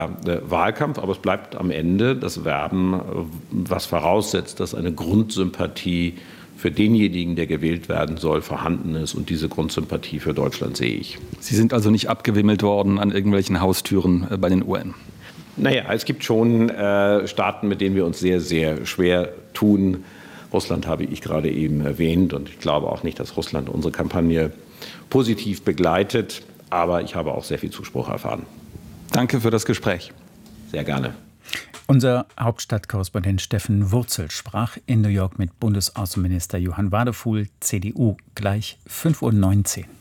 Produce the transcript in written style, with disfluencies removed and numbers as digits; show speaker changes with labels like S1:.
S1: Wahlkampf, aber es bleibt am Ende das Werben, was voraussetzt, dass eine Grundsympathie für denjenigen, der gewählt werden soll, vorhanden ist. Und diese Grundsympathie für Deutschland sehe ich.
S2: Sie sind also nicht abgewimmelt worden an irgendwelchen Haustüren bei den UN?
S1: Naja, es gibt schon Staaten, mit denen wir uns sehr, sehr schwer tun. Russland habe ich gerade eben erwähnt. Und ich glaube auch nicht, dass Russland unsere Kampagne positiv begleitet. Aber ich habe auch sehr viel Zuspruch erfahren.
S2: Danke für das Gespräch.
S1: Sehr gerne.
S3: Unser Hauptstadtkorrespondent Steffen Wurzel sprach in New York mit Bundesaußenminister Johann Wadefuhl, CDU, gleich 5:19 Uhr.